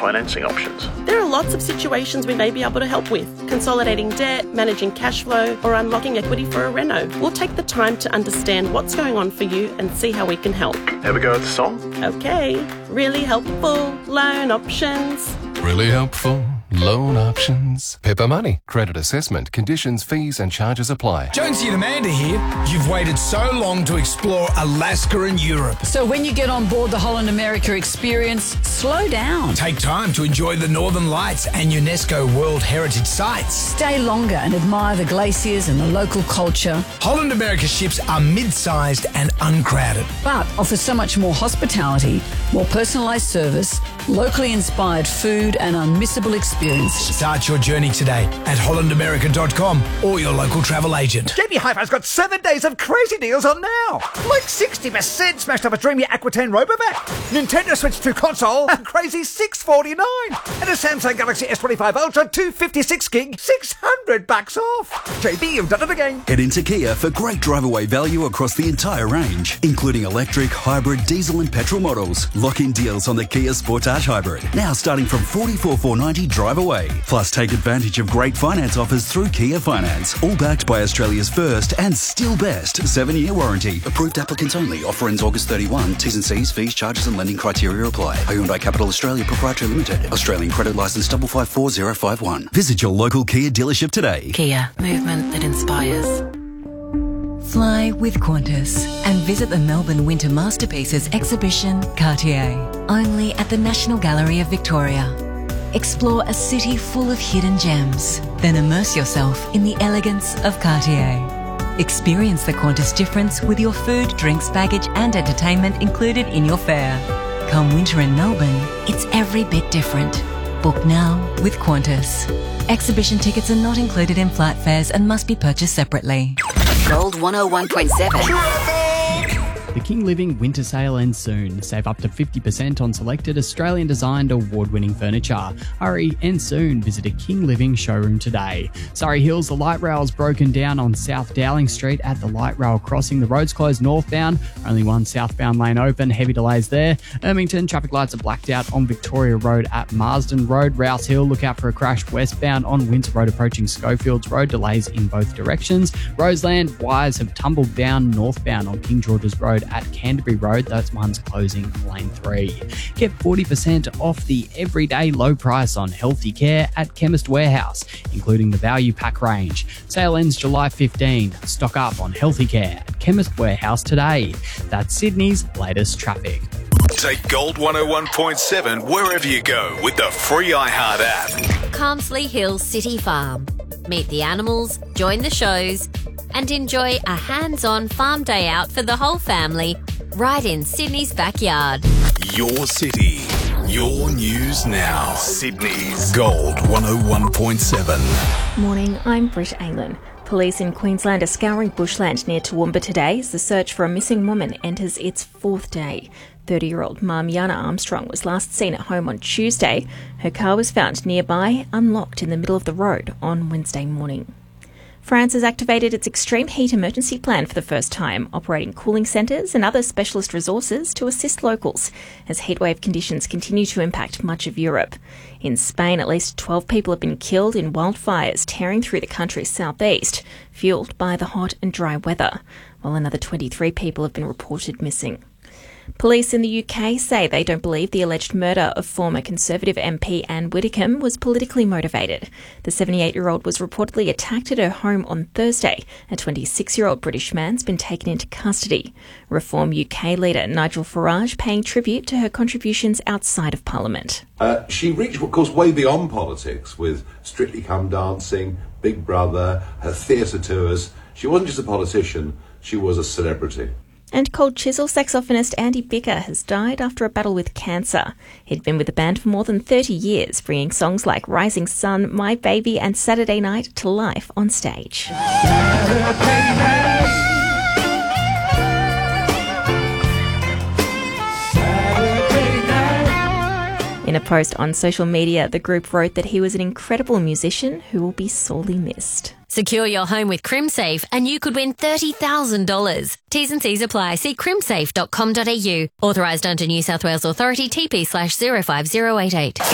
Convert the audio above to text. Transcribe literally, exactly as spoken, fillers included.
financing options. There are lots of situations we may be able to help with. Consolidating debt, managing cash flow, or unlocking equity for a reno. We'll take the time to understand what's going on for you and see how we can help. Have a go at the song? Okay. Really helpful loan options. Really helpful loan options. Pepper Money. Credit assessment. Conditions, fees and charges apply. Jonesy and Amanda here. You've waited so long to explore Alaska and Europe. So when you get on board the Holland America experience, slow down. Take time to enjoy the Northern Lights and UNESCO World Heritage Sites. Stay longer and admire the glaciers and the local culture. Holland America ships are mid-sized and uncrowded, but offer so much more hospitality, more personalised service, locally inspired food and unmissable experience. Start your journey today at holland america dot com or your local travel agent. J B Hi-Fi's got seven days of crazy deals on now. Like sixty percent smashed up a dreamy Aquitaine Robovac, Nintendo Switch two console, a crazy six forty-nine, and a Samsung Galaxy S twenty-five Ultra two fifty-six gig, six hundred bucks off. J B, you've done it again. Head into Kia for great drive-away value across the entire range, including electric, hybrid, diesel and petrol models. Lock-in deals on the Kia Sportage Hybrid, now starting from forty-four thousand four hundred ninety drive away. Plus, take advantage of great finance offers through Kia Finance, all backed by Australia's first and still best seven-year warranty. Approved applicants only. Offer ends August thirty-first. T's and C's, fees, charges and lending criteria apply. Hyundai Capital Australia Proprietary Limited. Australian credit licence five five four zero five one. Visit your local Kia dealership today. Kia. Movement that inspires. Fly with Qantas and visit the Melbourne Winter Masterpieces exhibition, Cartier, only at the National Gallery of Victoria. Explore a city full of hidden gems, then immerse yourself in the elegance of Cartier. Experience the Qantas difference with your food, drinks, baggage and entertainment included in your fare. Come winter in Melbourne, it's every bit different. Book now with Qantas. Exhibition tickets are not included in flight fares and must be purchased separately. Gold one oh one point seven. The King Living Winter Sale ends soon. Save up to fifty percent on selected Australian-designed award-winning furniture. Hurry, ends soon. Visit a King Living showroom today. Surrey Hills, the light rail is broken down on South Dowling Street at the light rail crossing. The road's closed northbound. Only one southbound lane open. Heavy delays there. Ermington, traffic lights are blacked out on Victoria Road at Marsden Road. Rouse Hill, look out for a crash westbound on Windsor Road approaching Schofields Road. Delays in both directions. Roseland, wires have tumbled down northbound on King George's Road at Canterbury Road. Those ones closing lane three. Get forty percent off the everyday low price on healthy care at Chemist Warehouse, including the value pack range. Sale ends July fifteenth. Stock up on healthy care at Chemist Warehouse today. That's Sydney's latest traffic. Take Gold one oh one point seven wherever you go with the free iHeart app. Carmsley Hills City Farm. Meet the animals, join the shows, and enjoy a hands-on farm day out for the whole family right in Sydney's backyard. Your city, your news now. Sydney's Gold one oh one point seven. Morning, I'm Britt Aylan. Police in Queensland are scouring bushland near Toowoomba today as the search for a missing woman enters its fourth day. thirty-year-old mum Yana Armstrong was last seen at home on Tuesday. Her car was found nearby, unlocked in the middle of the road on Wednesday morning. France has activated its extreme heat emergency plan for the first time, operating cooling centres and other specialist resources to assist locals as heatwave conditions continue to impact much of Europe. In Spain, at least twelve people have been killed in wildfires tearing through the country's southeast, fuelled by the hot and dry weather, while another twenty-three people have been reported missing. Police in the U K say they don't believe the alleged murder of former Conservative M P Anne Widdecombe was politically motivated. The seventy-eight-year-old was reportedly attacked at her home on Thursday. A twenty-six-year-old British man's been taken into custody. Reform U K leader Nigel Farage paying tribute to her contributions outside of Parliament. Uh, she reached, of course, way beyond politics with Strictly Come Dancing, Big Brother, her theatre tours. She wasn't just a politician, she was a celebrity. And Cold Chisel saxophonist Andy Bicker has died after a battle with cancer. He'd been with the band for more than thirty years, bringing songs like Rising Sun, My Baby and Saturday Night to life on stage. In a post on social media, the group wrote that he was an incredible musician who will be sorely missed. Secure your home with CrimSafe and you could win thirty thousand dollars. T's and C's apply. See crimsafe dot com dot a u. Authorised under New South Wales Authority T P slash zero five zero eight eight.